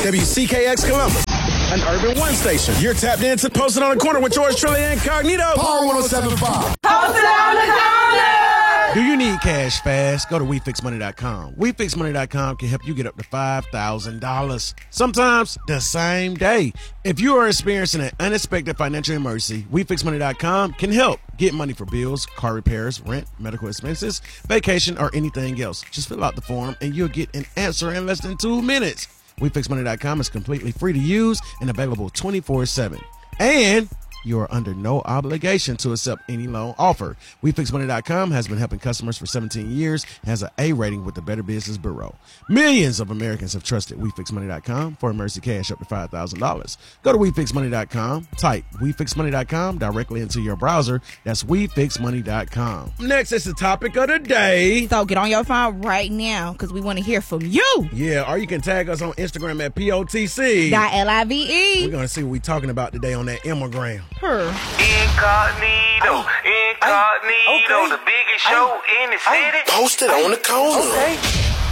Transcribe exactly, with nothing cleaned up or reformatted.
W C K X Columbus, an Urban One station. You're tapped into Posted on the Corner with George Trilly Incognito. Power one oh seven point five. Posted on the Corner. Do you need cash fast? Go to we fix money dot com. we fix money dot com can help you get up to five thousand dollars, sometimes the same day. If you are experiencing an unexpected financial emergency, we fix money dot com can help. Get money for bills, car repairs, rent, medical expenses, vacation, or anything else. Just fill out the form and you'll get an answer in less than two minutes. we fix money dot com is completely free to use and available twenty-four seven. And you are under no obligation to accept any loan offer. we fix money dot com has been helping customers for seventeen years and has an A rating with the Better Business Bureau. Millions of Americans have trusted we fix money dot com for emergency cash up to five thousand dollars. Go to we fix money dot com, type we fix money dot com directly into your browser. That's we fix money dot com. Next is the topic of the day. So get on your phone right now because we want to hear from you. Yeah, or you can tag us on Instagram at P O T C. Dot L I V E. We're going to see what we're talking about today on that Immigram. Her. Incognito, incognito, okay. the biggest show in the city. Posted on the Corner. Okay.